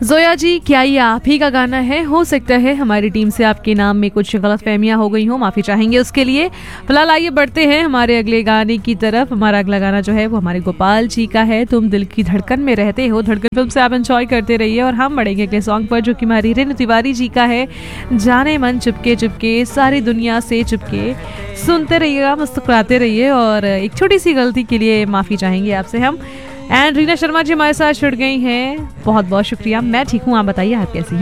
जोया जी, क्या ये आप ही का गाना है? हो सकता है हमारी टीम से आपके नाम में कुछ गलतफहमियां हो गई हो, माफ़ी चाहेंगे उसके लिए। फिलहाल आइए बढ़ते हैं हमारे अगले गाने की तरफ। हमारा अगला गाना जो है वो हमारे गोपाल जी का है, तुम दिल की धड़कन में रहते हो। धड़कन फिल्म से आप एंजॉय करते रहिए और हम बढ़ेंगे अगले सॉन्ग पर, जो कि हमारी रेणु तिवारी जी का है, जाने मन चुपके चुपके सारी दुनिया से चुपके। सुनते रहिएगा, मुस्कुराते रहिए और एक छोटी सी गलती के लिए माफ़ी चाहेंगे आपसे हम। एंड रीना शर्मा जी हमारे साथ जुड़ गई हैं, बहुत बहुत शुक्रिया। मैं ठीक हूँ, आप बताइए आप कैसी हैं?